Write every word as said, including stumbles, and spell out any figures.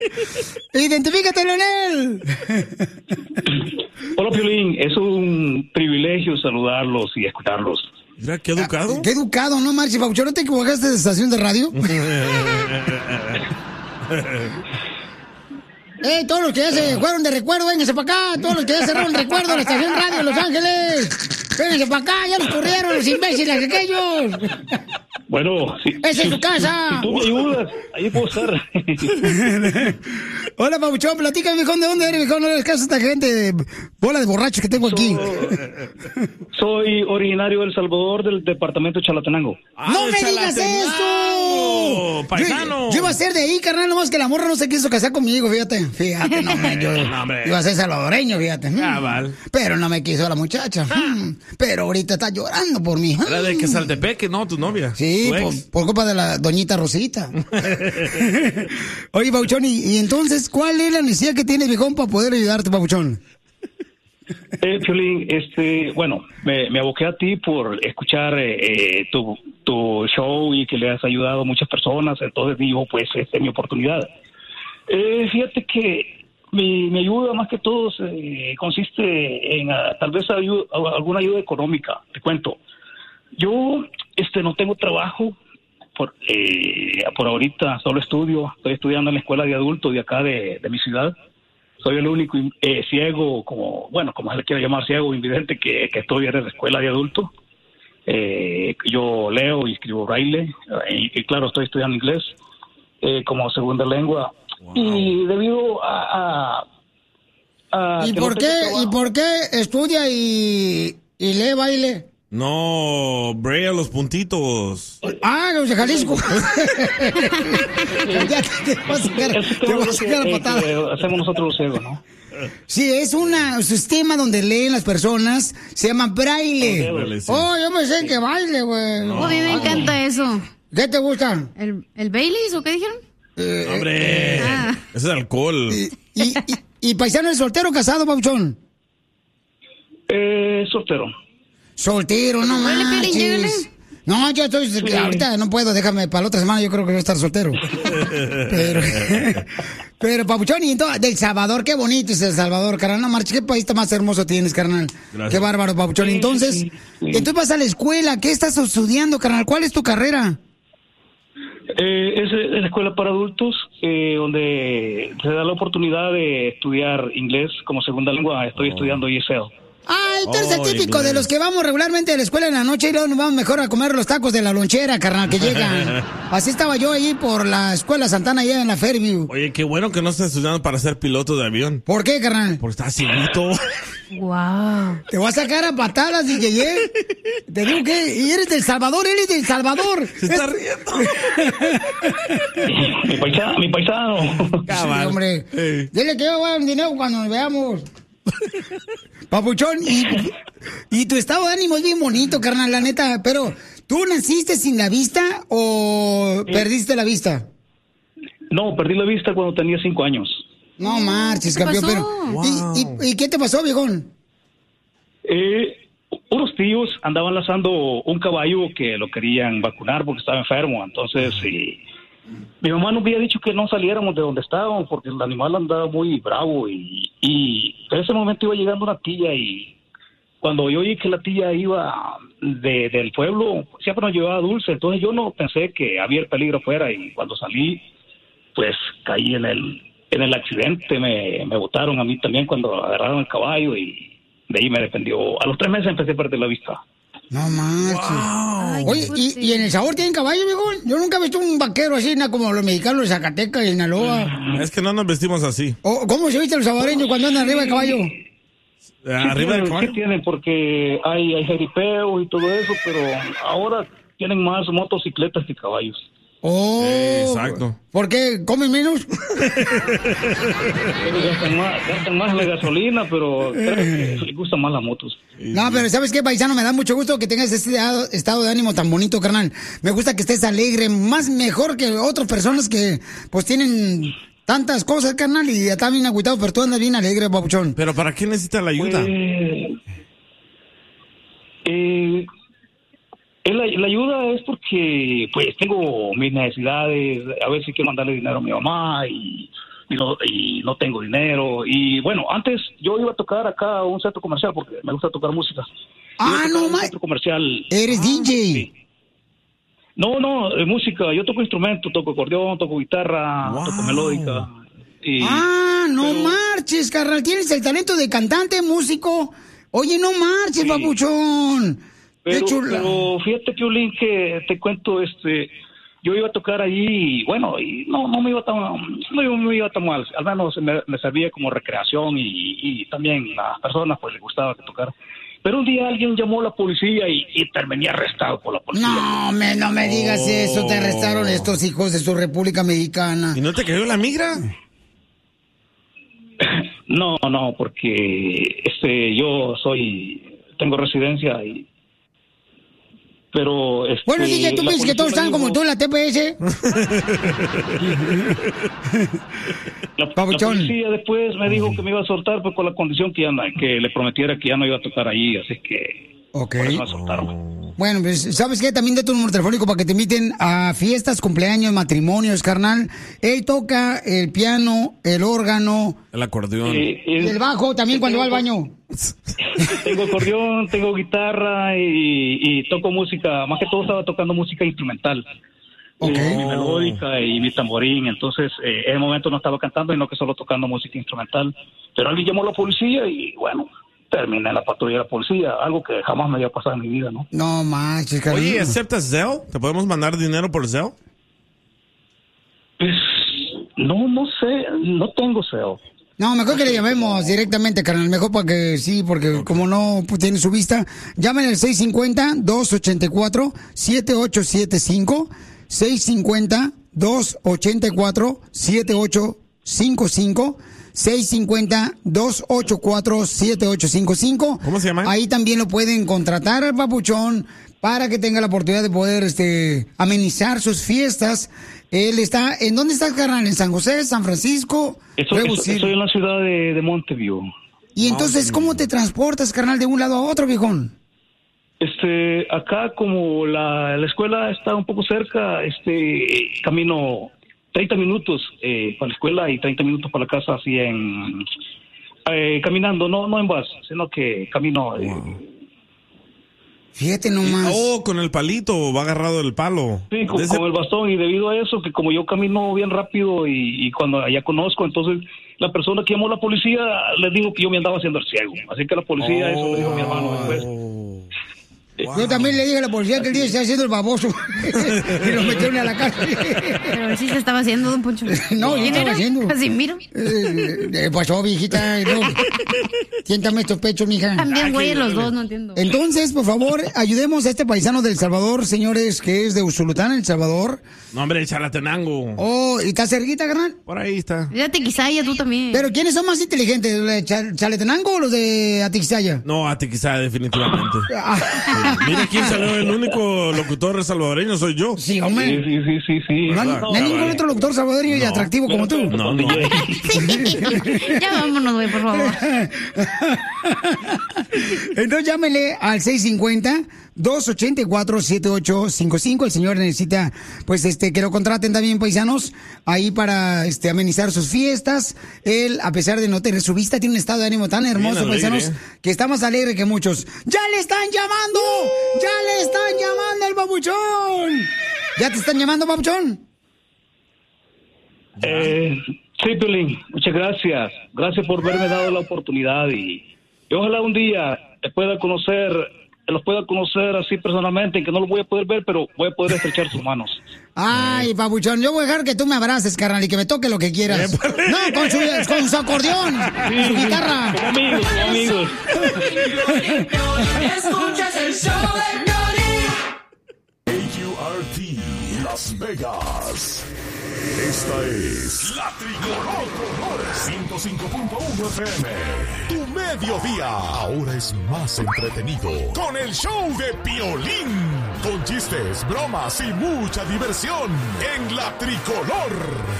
Identifícate, Leonel. Hola, Piolín. Es un privilegio saludarlos y escucharlos. Mira, qué educado. Ah, qué educado, ¿no, Marchi? Papuchón, ¿no te equivocaste de estación de radio? ¡Eh, todos los que ya se fueron de recuerdo, vénganse para acá! Todos los que ya cerraron recuerdo en la estación radio de Los Ángeles, vénganse para acá, ya los corrieron los imbéciles aquellos. Bueno, si, ¡esa si, es su casa! Si, si tú me ayudas, ahí puedo estar. Hola, Papuchón, platícame, viejón, ¿de dónde eres, viejón? No le des caso a esta gente, bola de borrachos que tengo aquí. So, soy originario de El Salvador, del departamento de Chalatenango. ¡Ah, ¡no me digas eso! ¡Paisano! Yo, yo iba a ser de ahí, carnal, nomás que la morra no se quiso casar conmigo, fíjate. Fíjate, no, me, yo no, iba a ser salvadoreño, fíjate. Ah, vale. Pero no me quiso la muchacha. Ah. Pero ahorita está llorando por mí. Era de que Saltepeque, ¿no? Tu novia. Sí, por, por culpa de la doñita Rosita. Oye, Papuchón, ¿y, y entonces cuál es la necesidad que tienes, viejón, para poder ayudarte, Papuchón? Eh, Piolín, este, bueno, me, me aboqué a ti por escuchar eh, tu, tu show y que le has ayudado a muchas personas, entonces digo, pues, esta es mi oportunidad. Eh, fíjate que mi, mi ayuda más que todo eh, consiste en uh, tal vez ayuda, alguna ayuda económica, te cuento. Yo este, no tengo trabajo por, eh, por ahorita, solo estudio, estoy estudiando en la escuela de adultos de acá de, de mi ciudad. Soy el único eh, ciego, como bueno, como se le quiera llamar, ciego, invidente, que, que estoy en la escuela de adultos. Eh, yo leo y escribo braille, y, y claro, estoy estudiando inglés eh, como segunda lengua. Wow. Y debido a... a, a ¿Y, por no qué, ¿Y por qué estudia y, y lee baile? No, braille a los puntitos. Ah, los de Jalisco. Ya te, te vas a sacar, te vas a sacar a patada. Eh, hacemos nosotros los ciegos, ¿no? Sí, es un sistema donde leen las personas, se llama braille. Sí. Oh, yo me sé que baile, güey. No. Oh, a mí me encanta eso. ¿Qué te gusta? ¿El, el Baileys o qué dijeron? Eh, ¡Hombre! Ah. Ese es alcohol. Y, y, y, y paisano, ¿es soltero o casado, Papuchón? Eh, soltero. Soltero, no manches. No, yo estoy, sí. ahorita no puedo, déjame, para la otra semana yo creo que voy a estar soltero. pero, pero, Papuchón, y entonces, del Salvador, qué bonito es El Salvador, carnal, no marches, qué país más hermoso tienes, carnal. Gracias. Qué bárbaro, Papuchón. Sí, entonces, sí, sí. entonces vas a la escuela, ¿qué estás estudiando, carnal? ¿Cuál es tu carrera? Eh, es, es la escuela para adultos, eh, donde se da la oportunidad de estudiar inglés como segunda lengua. Estoy oh. estudiando E S L. Ay, tú eres oh, el típico inglés. De los que vamos regularmente a la escuela en la noche y luego nos vamos mejor a comer los tacos de la lonchera, carnal, que llegan. Así estaba yo ahí por la escuela Santana allá en la Fairview. Oye, qué bueno que no estás estudiando para ser piloto de avión. ¿Por qué, carnal? Porque estás cieguito. Wow. Te voy a sacar a patadas, D J. Te digo que y eres del Salvador, eres del Salvador. Se está riendo. mi paisano, mi paisano. Sí, hombre. Hey. Dile que yo voy a dar dinero cuando nos veamos. Papuchón, y, y tu estado de ánimo es bien bonito, carnal, la neta, pero ¿tú naciste sin la vista o eh, perdiste la vista? No, perdí la vista cuando tenía cinco años. No marches, campeón, pero wow. ¿y, y, ¿y qué te pasó, viejón? Eh, unos tíos andaban lanzando un caballo que lo querían vacunar porque estaba enfermo, entonces y, mi mamá nos había dicho que no saliéramos de donde estábamos porque el animal andaba muy bravo y, y en ese momento iba llegando una tía y cuando yo oí que la tía iba de, del pueblo, siempre nos llevaba dulce, entonces yo no pensé que había el peligro afuera y cuando salí, pues caí en el en el accidente, me, me botaron a mí también cuando agarraron el caballo y de ahí me defendió. A los tres meses empecé a perder la vista. No manches. Wow. Oye, ¿y, ¿y en El Sabor tienen caballo, viejo? Yo nunca he visto un vaquero así, ¿no? Como los mexicanos de Zacatecas y Sinaloa. Es que no nos vestimos así. ¿O ¿Cómo se viste los saboreños cuando andan arriba del caballo? Sí, ¿Arriba del caballo? Sí tienen, porque hay, hay jeripeos y todo eso, pero ahora tienen más motocicletas que caballos. Oh, sí, exacto. ¿Por qué? ¿Comen menos? gastan, más, gastan más la gasolina, pero creo que les gustan más las motos. No, pero ¿sabes qué, paisano? Me da mucho gusto que tengas este estado de ánimo tan bonito, carnal. Me gusta que estés alegre, más mejor que otras personas que pues tienen tantas cosas, carnal, y ya está bien agüitado, pero tú andas bien alegre, papuchón. ¿Pero para qué necesitas la ayuda? Eh, eh, La, la ayuda es porque pues tengo mis necesidades, a veces quiero mandarle dinero a mi mamá y y no, y no tengo dinero. Y bueno, antes yo iba a tocar acá a un centro comercial porque me gusta tocar música. Ah, no, un centro comercial. Eres ah, D J. Sí. No, no, eh, música. Yo toco instrumento, toco acordeón, toco guitarra, wow. toco melódica. Y, ah, no pero... marches, carnal. ¿Tienes el talento de cantante, músico? Oye, no marches, sí. papuchón. Pero, pero fíjate, Piolín, que te cuento, este... Yo iba a tocar allí y bueno, y no, no me iba tan, no me iba tan mal, al menos me, me servía como recreación y, y también a las personas pues les gustaba que tocara. Pero un día alguien llamó a la policía y, y terminé arrestado por la policía. No, me, no me digas oh. eso, te arrestaron estos hijos de su República Mexicana. ¿Y no te cayó la migra? No, no, porque este, yo soy, tengo residencia y... Pero este, bueno, D J, ¿tú piensas que todos están dijo... como tú en la T P S? la, la policía después me dijo que me iba a soltar pues con la condición que, ya no, que le prometiera que ya no iba a tocar allí, así que okay. por eso me soltaron. Bueno, pues, ¿sabes qué? También de tu número telefónico para que te inviten a fiestas, cumpleaños, matrimonios, carnal. Él toca el piano, el órgano... El acordeón. Eh, y el bajo también cuando va al baño. Tengo acordeón, tengo guitarra y, y toco música. Más que todo estaba tocando música instrumental. Okay. Eh, mi melódica y mi tamborín. Entonces, eh, en el momento no estaba cantando, sino que solo tocando música instrumental. Pero alguien llamó a la policía y, bueno... terminé en la patrulla de la policía, algo que jamás me había pasado en mi vida, ¿no? No manches, cariño. Oye, ¿aceptas Zelle? ¿Te podemos mandar dinero por Zelle? Pues, no, no sé, no tengo Zelle. No, mejor que le llamemos directamente, carnal, mejor para que sí, porque okay. como no pues, tiene su vista, llamen al seis cinco cero, dos ocho cuatro, siete ocho siete cinco, seis cinco cero, dos ocho cuatro, siete ocho cinco cinco, seis cinco cero, dos ocho cuatro, siete ocho cinco cinco. ¿Cómo se llama? Ahí también lo pueden contratar al papuchón para que tenga la oportunidad de poder este amenizar sus fiestas. Él está, ¿en dónde está, carnal? ¿En San José, San Francisco? Estoy, estoy, estoy en la ciudad de, de Mountain Y entonces, ¿cómo te transportas, carnal, de un lado a otro, viejón? Este, acá como la, la escuela está un poco cerca, este, camino treinta minutos eh, para la escuela y treinta minutos para la casa, así en, eh, caminando, no, no en bus, sino que camino. Eh, wow. Fíjate nomás. Oh, con el palito, va agarrado el palo. Sí, con, ese... con el bastón, y debido a eso, que como yo camino bien rápido y, y cuando ya conozco, entonces la persona que llamó a la policía les dijo que yo me andaba haciendo el ciego. Así que la policía, oh. eso le dijo a mi hermano después. Wow. Yo también le dije a la policía que el día se estaba haciendo el baboso y lo metieron a la cárcel. Pero él sí se estaba haciendo, don Poncho. No, yo estaba haciendo. Así, miro. Eh, ¿Qué pasó, viejita? No. Siéntame estos pechos, mija. También, güey, los dos, no entiendo. Entonces, por favor, ayudemos a este paisano del Salvador, señores, que es de Usulután, El Salvador. No, hombre, Chalatenango. Oh, ¿y está cerquita, carnal? Por ahí está. De Atiquizaya, tú también. Pero ¿quiénes son más inteligentes, los de Chalatenango o los de Atiquizaya? No, Atiquizaya, definitivamente. Mira quién salió, el único locutor salvadoreño soy yo. Sí, hombre. Sí, sí, sí, sí. sí. No, no, no hay ningún otro locutor salvadoreño no. y atractivo como tú. No, no. Sí. Ya vámonos, güey, por favor. Entonces llámele al seis cinco cero, dos ocho cuatro, siete ocho cinco cinco. El señor necesita, pues, este, que lo contraten también, paisanos, ahí para, este, amenizar sus fiestas. Él, a pesar de no tener su vista, tiene un estado de ánimo tan hermoso, bien, paisanos, alegre. Que está más alegre que muchos. ¡Ya le están llamando! ¡Ya le están llamando al babuchón! ¿Ya te están llamando, babuchón? Eh, sí, Piolín, muchas gracias. Gracias por haberme dado la oportunidad y, y ojalá un día les pueda conocer, los pueda conocer así personalmente, que no los voy a poder ver, pero voy a poder estrechar sus manos. Ay, babuchón, yo voy a dejar que tú me abraces, carnal, y que me toque lo que quieras. No, con su, con su acordeón, sí, su guitarra. Como amigos, como amigos. Escuchas el show de Piolín. A U R T Las Vegas. Esta es La Tricolor ciento cinco punto uno F M. Tu mediodía ahora es más entretenido con el show de Piolín. Con chistes, bromas y mucha diversión en La Tricolor.